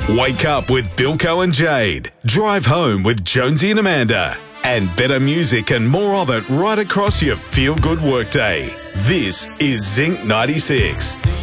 Wake up with Bilko and Jade. Drive home with Jonesy and Amanda. And better music and more of it right across your feel-good workday. This is Zinc 96.